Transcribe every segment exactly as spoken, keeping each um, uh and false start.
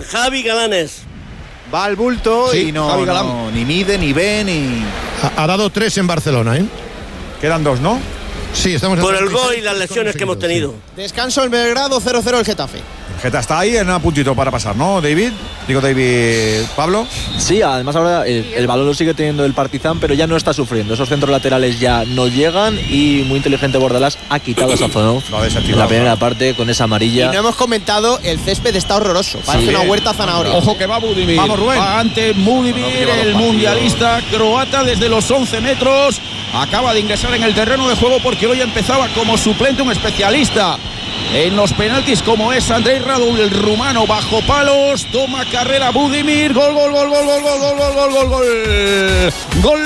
Javi Galanes. Va al bulto sí, y no, no ni mide, ni ve, ni... Ha, ha dado tres en Barcelona, ¿eh? Quedan dos, ¿no? Sí, estamos... Por el gol y las lesiones que hemos tenido. Sí. Descanso en Belgrado, cero cero el Getafe. El Getafe está ahí en un puntito para pasar, ¿no, David? Digo, David, ¿Pablo? Sí, además ahora el, el balón lo sigue teniendo el Partizan, pero ya no está sufriendo. Esos centros laterales ya no llegan y muy inteligente Bordalás ha quitado esa zona en la primera parte con esa amarilla. Y no hemos comentado, el césped está horroroso. Parece sí. una huerta zanahoria. Ojo que va Budimir. Vamos, Rubén. Va ante Budimir, no, no el mundialista croata desde los once metros. Acaba de ingresar en el terreno de juego porque hoy empezaba como suplente un especialista en los penaltis como es Andrei Radu, el rumano, bajo palos, toma carrera Budimir, gol, gol, gol, gol, gol, gol, gol, gol, gol, gol, gol, gol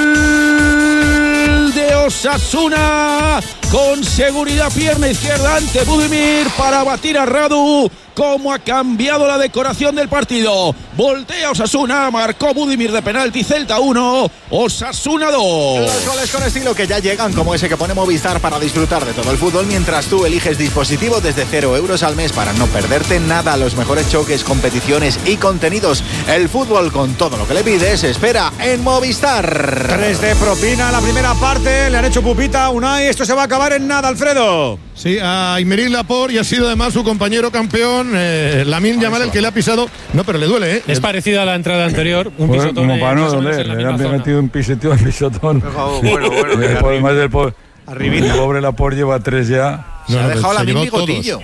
de Osasuna, con seguridad pierna izquierda ante Budimir para batir a Radu. Cómo ha cambiado la decoración del partido. Voltea Osasuna, marcó Budimir de penalti, Celta uno, Osasuna dos. Los goles con estilo que ya llegan, como ese que pone Movistar para disfrutar de todo el fútbol mientras tú eliges dispositivo desde cero euros al mes para no perderte nada. Los mejores choques, competiciones y contenidos. El fútbol con todo lo que le pides espera en Movistar. Tres de propina la primera parte, le han hecho pupita a Unai. Esto se va a acabar en nada, Alfredo. Sí, a Aymeric Laporte, y ha sido además su compañero campeón, eh, Lamine Yamal, el que le ha pisado. No, pero le duele, ¿eh? Es parecida a la entrada anterior. Un bueno, pisotón. Como para no doler, le han metido un pisotón, un pisotón. Bueno, bueno, el pobre, más del pobre, Arribita. El pobre Laporte lleva tres ya. Se no, ha no, dejado se la llevó bigotillo.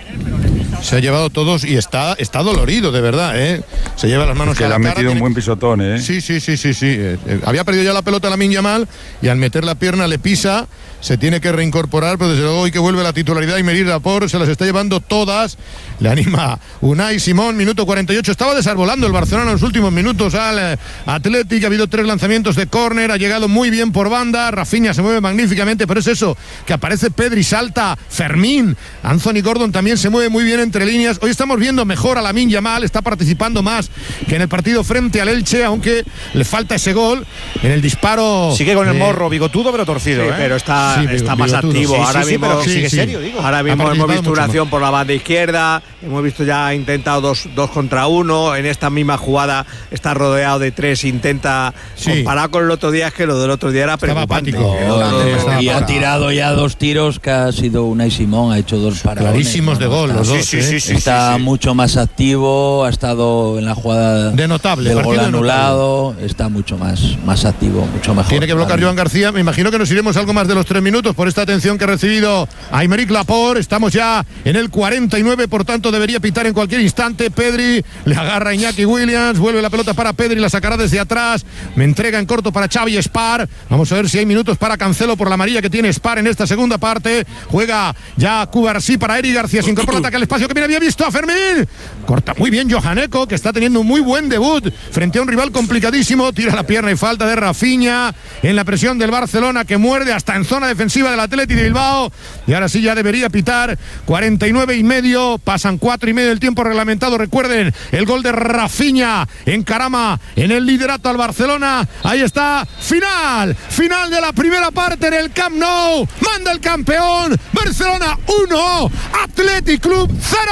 Se ha llevado todos y está, está dolorido, de verdad, ¿eh? Se lleva las manos es que a la le ha cara, metido tiene... un buen pisotón, ¿eh? Sí, sí, sí, sí, sí. Eh, eh, había perdido ya la pelota Lamine Yamal y al meter la pierna le pisa, se tiene que reincorporar, pero desde luego hoy que vuelve la titularidad y Aymeric Laporte se las está llevando todas. Le anima Unai Simón, minuto cuarenta y ocho. Estaba desarbolando el Barcelona en los últimos minutos al eh, Athletic. Ha habido tres lanzamientos de córner, ha llegado muy bien por banda. Rafinha se mueve magníficamente, pero es eso, que aparece Pedri, salta Fermín. Anthony Gordon también se mueve muy bien entre líneas. Hoy estamos viendo mejor a Lamine Yamal, está participando más que en el partido frente al Elche, aunque le falta ese gol en el disparo. Sigue con el eh, morro bigotudo, pero torcido, sí, ¿eh? Pero está, sí, está bigotudo, más activo. Sí, ahora sí, sí, mismo, pero sigue sí, serio, digo. Ahora mismo hemos visto una acción más. por la banda izquierda. Hemos visto ya ha intentado dos, dos contra uno. En esta misma jugada está rodeado de tres. Intenta Sí. comparar con el otro día, es que lo del otro día era preocupante. apático. El otro No, día no, estaba y ha parado. tirado ya dos tiros que ha sido Unai Simón, ha hecho dos paradones. Clarísimos de gol, los dos. Sí, ¿eh? sí, sí, Está sí, sí. mucho más activo, ha estado en la jugada De notable, del gol partido de anulado, está mucho más, más activo, mucho mejor. Tiene que bloquear Joan García. Me imagino que nos iremos algo más de los tres minutos por esta atención que ha recibido Aymeric Laporte. Estamos ya en el cuarenta y nueve, por tanto debería pitar en cualquier instante. Pedri le agarra a Iñaki Williams, vuelve la pelota para Pedri, la sacará desde atrás. Me entrega en corto para Xavi Espar. Vamos a ver si hay minutos para Cancelo por la amarilla que tiene Espar en esta segunda parte. Juega ya Cubarsí para Eric García. Se incorpora, ataca el espacio que bien había visto a Fermín. Corta muy bien Johan Eco, que está teniendo un muy buen debut frente a un rival complicadísimo. Tira la pierna y falta de Rafinha en la presión del Barcelona, que muerde hasta en zona defensiva del Athletic de Bilbao. Y ahora sí ya debería pitar. Cuarenta y nueve y medio, pasan cuatro y medio del tiempo reglamentado. Recuerden, el gol de Rafinha encarama en el liderato al Barcelona. Ahí está, final, final de la primera parte en el Camp Nou. Manda el campeón, Barcelona uno, Athletic Club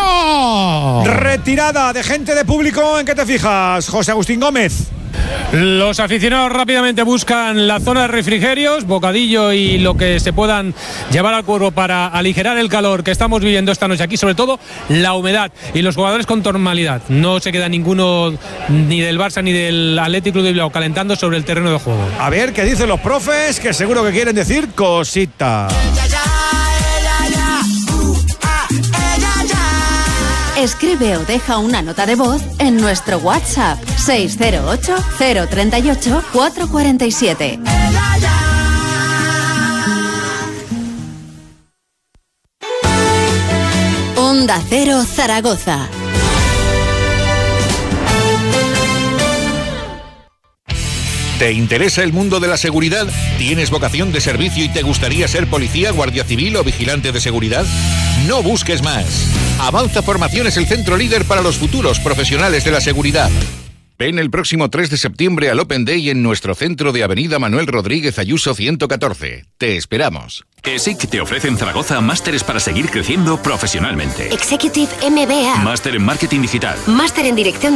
cero. Retirada de gente de público, ¿en qué te fijas, José Agustín Gómez? Los aficionados rápidamente buscan la zona de refrigerios, bocadillo y lo que se puedan llevar al cuerpo para aligerar el calor que estamos viviendo esta noche aquí, sobre todo la humedad y los jugadores con normalidad. No se queda ninguno ni del Barça ni del Athletic Club de Bilbao calentando sobre el terreno de juego. A ver qué dicen los profes, que seguro que quieren decir cositas. Escribe o deja una nota de voz en nuestro WhatsApp seis cero ocho, cero tres ocho, cuatro cuatro siete. Onda Cero Zaragoza. ¿Te interesa el mundo de la seguridad? ¿Tienes vocación de servicio y te gustaría ser policía, guardia civil o vigilante de seguridad? No busques más. Avanza Formación es el centro líder para los futuros profesionales de la seguridad. Ven el próximo tres de septiembre al Open Day en nuestro centro de Avenida Manuel Rodríguez Ayuso ciento catorce. Te esperamos. ESIC te ofrece en Zaragoza másteres para seguir creciendo profesionalmente. Executive M B A. Máster en Marketing Digital. Máster en Dirección